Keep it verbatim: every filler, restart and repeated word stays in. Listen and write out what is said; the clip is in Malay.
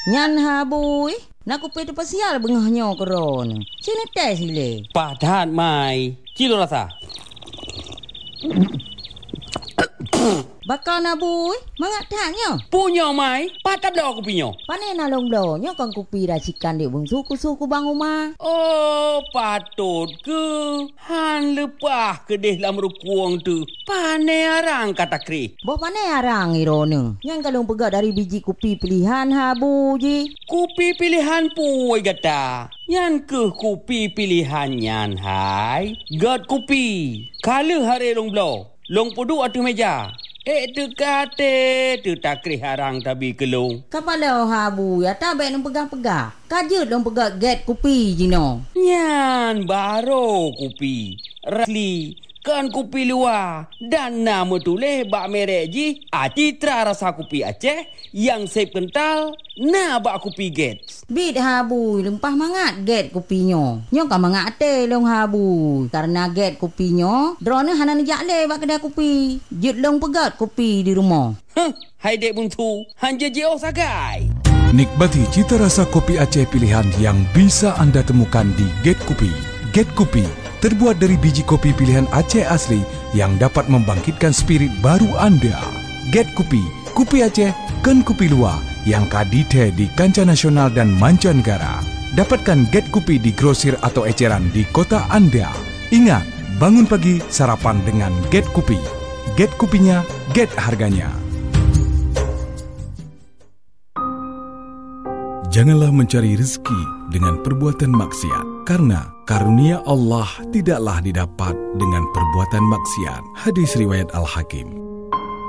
Nyan habui. Nak kopi tu pasial bengahnya keron. Sini tes sile. Padat mai. Cilo rasa. Bakal nabui, mangak taknya. Punya mai, patat dah aku punya. Pane nalong blonya kan kopi racikan di bung suku-suku bang Umar. Oh, patut ke? Han lepah ke deh dalam rukuang tu. Pane arang kata kri. Bo pane arang irone. Yang kalung pegat dari biji kopi pilihan habu ji. Kopi pilihan puai kata. Yang ke kopi pilihan nyan hai. Gad kopi. Kala hari long blo. Long pudu atu meja. Eh tu kate tu tak kri harang tabi kelung. Kapala habu ya tak baik nang pegang-pegang. Kajut dong pegang get kopi jino. Nyan baro kopi. Rasli kan kopi luar dan nama tulis bak merek ji a citra rasa kopi Aceh yang sep kental na bak kopi get. Bit habu lempah mangat get kopinya. Nyo kan mangat te long habu. Karena get kopinya drone hanan jak le bak kedai kopi. Jut long pegat kopi di rumah. Huh, hai dek buntu, hanja jauh sagai. Nikmati cita rasa kopi Aceh pilihan yang bisa anda temukan di Get Kopi. Get Kopi terbuat dari biji kopi pilihan Aceh asli yang dapat membangkitkan spirit baru anda. Get Kopi, kopi Aceh, kan kopi luar yang kadite di kancah nasional dan mancanegara. Dapatkan Get Kopi di grosir atau eceran di kota anda. Ingat, bangun pagi sarapan dengan Get Kopi. Get kopinya, get harganya. Janganlah mencari rezeki dengan perbuatan maksiat, karena karunia Allah tidaklah didapat dengan perbuatan maksiat. Hadis riwayat Al-Hakim.